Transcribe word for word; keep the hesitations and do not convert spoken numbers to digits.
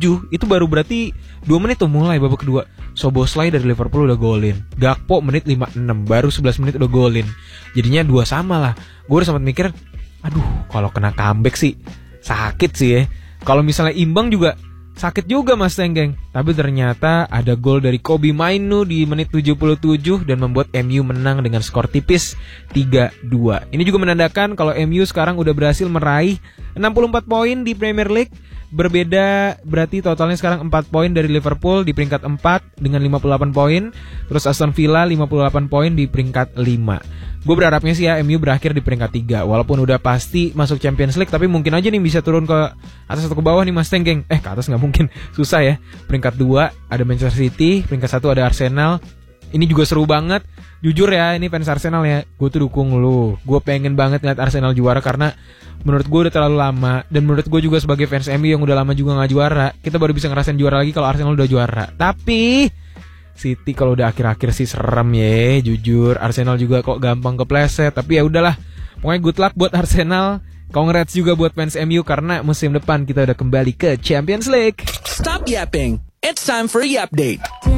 tujuh itu baru berarti dua menit tuh mulai babak kedua. Szoboszlai dari Liverpool udah golin. Gakpo menit lima puluh enam, baru sebelas menit udah golin. Jadinya dua sama lah. Gue udah sempat mikir, aduh kalau kena comeback sih sakit sih ya. Kalau misalnya imbang juga sakit juga Mas Tenggeng. Tapi ternyata ada gol dari Kobbie Mainoo di menit tujuh puluh tujuh dan membuat M U menang dengan skor tipis tiga dua. Ini juga menandakan kalau M U sekarang udah berhasil meraih enam puluh empat poin di Premier League. Berbeda berarti totalnya sekarang empat poin dari Liverpool di peringkat empat dengan lima puluh delapan poin. Terus Aston Villa lima puluh delapan poin di peringkat lima. Gue berharapnya sih ya M U berakhir di peringkat tiga. Walaupun udah pasti masuk Champions League, tapi mungkin aja nih bisa turun ke atas atau ke bawah nih Mas Tenggeng. Eh ke atas gak mungkin, susah ya. Peringkat dua ada Manchester City, peringkat satu ada Arsenal. Ini juga seru banget. Jujur ya, ini fans Arsenal ya, gue tuh dukung lu. Gue pengen banget ngeliat Arsenal juara karena menurut gue udah terlalu lama. Dan menurut gue juga sebagai fans M U yang udah lama juga gak juara, kita baru bisa ngerasain juara lagi kalau Arsenal udah juara. Tapi City kalau udah akhir-akhir sih serem ya, jujur. Arsenal juga kok gampang kepleset. Tapi ya udahlah, pokoknya good luck buat Arsenal. Congrats juga buat fans M U karena musim depan kita udah kembali ke Champions League. Stop yapping. It's time for a Yap Date.